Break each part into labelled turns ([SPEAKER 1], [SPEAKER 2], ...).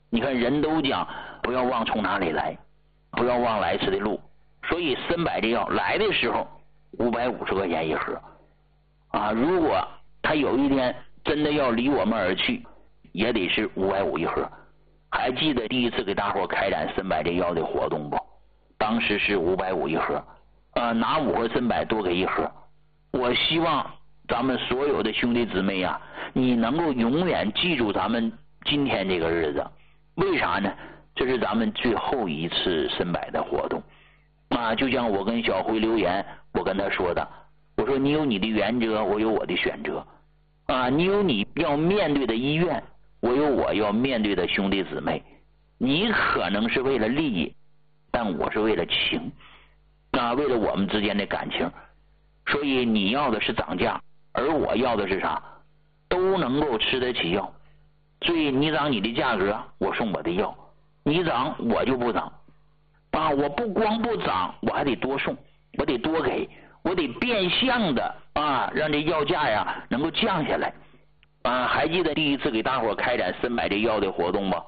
[SPEAKER 1] 你看人都讲不要忘从哪里来，不要忘来时的路，所以参柏这药来的时候550块钱一盒啊，如果他有一天真的要离我们而去，也得是550一盒。还记得第一次给大伙开展参柏这药的活动不？当时是550一盒，拿5盒参柏多给一盒。我希望咱们所有的兄弟姊妹啊，你能够永远记住咱们今天这个日子。为啥呢？这是咱们最后一次参柏的活动啊！就像我跟小辉留言，我跟他说的，我说你有你的原则，我有我的选择啊！你有你要面对的医院，我有我要面对的兄弟姊妹。你可能是为了利益，但我是为了情啊，为了我们之间的感情。所以你要的是涨价，而我要的是啥？都能够吃得起药。所以你涨你的价格，我送我的药；你涨我就不涨啊！我不光不涨，我还得多送，我得多给，我得变相的啊，让这药价呀能够降下来啊！还记得第一次给大伙开展参柏这药的活动吗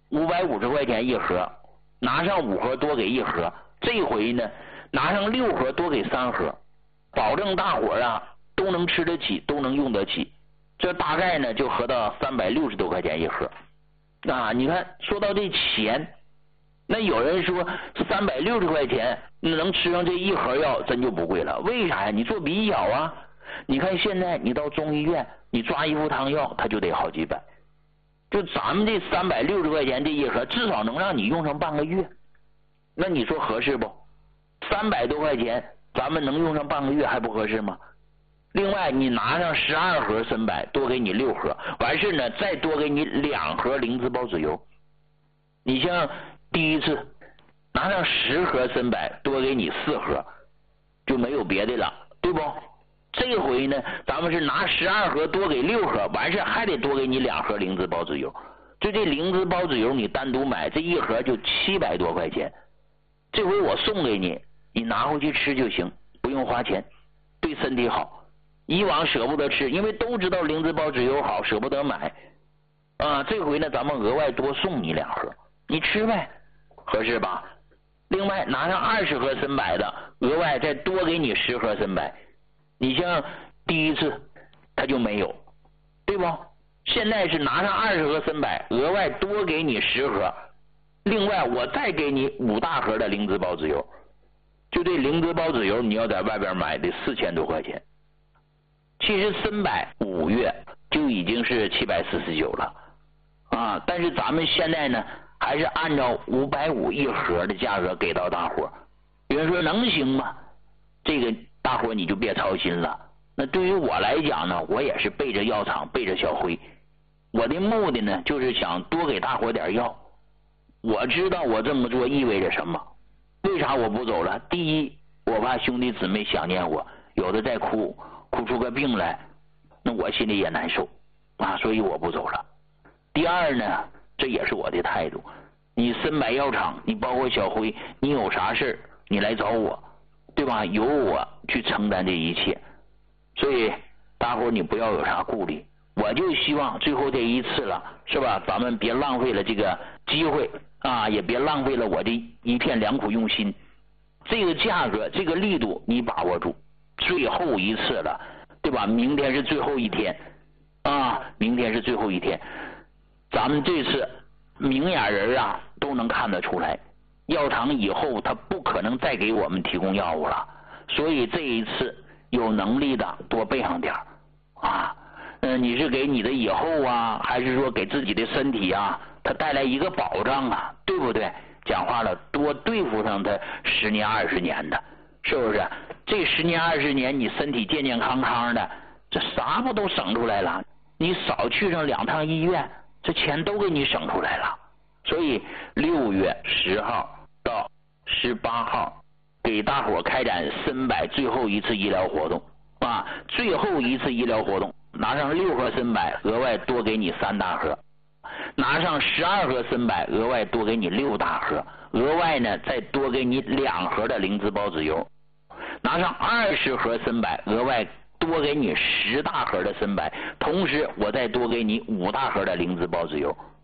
[SPEAKER 1] ？550块钱一盒，拿上5盒多给一盒。这回呢，拿上6盒多给3盒，保证大伙啊都能吃得起，都能用得起。这大概呢就合到360多块钱一盒啊！你看，说到这钱，那有人说360块钱能吃上这一盒药，真就不贵了。为啥呀？你做比较啊，你看现在你到中医院，你抓一副汤药，它就得好几百。就咱们这360块钱这一盒，至少能让你用上半个月。那你说合适不？300多块钱，咱们能用上半个月还不合适吗？另外，你拿上12盒参柏，多给你6盒，完事呢，再多给你2盒灵芝孢子油。你像第一次拿上10盒参柏，多给你4盒，就没有别的了，对不？这回呢，咱们是拿12盒多给6盒，完事还得多给你2盒灵芝孢子油。就这灵芝孢子油，你单独买这一盒就700多块钱。这回我送给你，你拿回去吃就行，不用花钱，对身体好。以往舍不得吃，因为都知道灵芝孢子油好，舍不得买啊。这回呢，咱们额外多送你2盒，你吃呗，合适吧？另外拿上20盒参柏的，额外再多给你10盒参柏。你像第一次他就没有，对不？现在是拿上20盒参柏，额外多给你10盒，另外我再给你5大盒的灵芝孢子油。就这灵芝孢子油，你要在外边买的4000多块钱。其实参柏5月就已经是749了啊，但是咱们现在呢还是按照550一盒的价格给到大伙。有人说能行吗？这个大伙你就别操心了。那对于我来讲呢，我也是背着药厂，背着小辉，我的目的呢就是想多给大伙点药。我知道我这么做意味着什么，为啥我不走了？第一，我怕兄弟姊妹想念我，有的在哭出个病来，那我心里也难受啊，所以我不走了。第二呢，这也是我的态度，你参柏药厂，你包括小辉，你有啥事你来找我，对吧？由我去承担这一切。所以大伙你不要有啥顾虑，我就希望最后这一次了，是吧？咱们别浪费了这个机会啊，也别浪费了我这一片良苦用心。这个价格，这个力度你把握住，最后一次了，对吧？明天是最后一天啊，明天是最后一天。咱们这次明眼人啊都能看得出来，药厂以后他不可能再给我们提供药物了，所以这一次有能力的多备上点啊。你是给你的以后啊，还是说给自己的身体啊，它带来一个保障啊，对不对？讲话了，多对付上它10年20年的，是不是？这10年20年你身体健健康康的，这啥不都省出来了？你少去上2趟医院，这钱都给你省出来了。所以6月10号到18号给大伙开展参柏最后一次医疗活动啊，最后一次医疗活动，拿上6盒参柏，额外多给你3大盒，拿上12盒参柏，额外多给你6大盒，额外呢再多给你2盒的灵芝孢子油，拿上20盒参柏，额外多给你10大盒的参柏，同时我再多给你5大盒的灵芝孢子油。